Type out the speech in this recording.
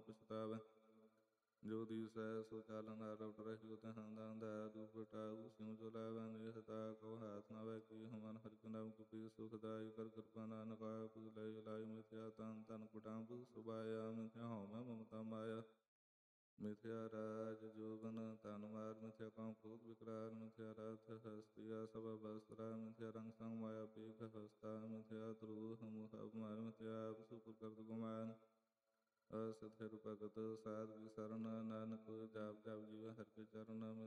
ਪਛਤਾਵੈ। ਜੋ ਦੀਸੈ ਸੋ ਚਾਲਨ ਆਰਵਟ ਰਹਿ ਉਤੈ ਹੰਦਾਨ ਦਇਆ ਦੂਪ ਘਟਾਉ ਸਿਉ ਜੋ ਲਾਵੈ ਨੇਹ ਤਾ ਕਉ ਹਾਥ ਨਾ ਵੈ ਕੀ ਹਮਨ ਹਰਿ ਕੋ ਨਾਮ ਕਪੀ ਸੁਖਦਾਇ ਕਰ ਕਿਰਪਾ ਨਾਨਕ ਆਇਆ ਪੁਜ ਲੈ ਲਾਇ ਮਿਥਿਆ ਤਨ ਤਨ ਕੁਟਾਂਬ ਸੁਬਾਇਆ ਮਿਥਿਆ ਹਉਮੈ ਮਮਤਾ ਮਾਇਆ। ਮਿਥਿਆ ਰਾਜ ਜੋਬਨ ਤਨ ਮਾਰ ਮਿਥਿਆ ਕਾਮ ਕ੍ਰੋਧ ਵਿਕਰਾਰ ਮਿਥਿਆ ਰਥ ਹਸਤਿਆ ਸਭ ਬਸਤਰਾ ਮਿਥਿਆ ਰੰਗ ਸੰਗ ਮਾਇਆ ਪੀਖ ਹਸਤਾ ਮਿਥਿਆ ਧਰੂਹ ਮੁਖ ਅਪਮਾਨ ਮਿਥਿਆ ਆਪ ਸੁਪਰ ਕਰਤ ਗੁਮਾਨ। ਅਸਥਿਰ ਭਗਤ ਸਾਧ ਕੀ ਸਰਨ ਨਾਨਕ ਜਾਪ ਜਪ ਜੀਵ ਹਰਿ ਕੇ ਚਰਨ।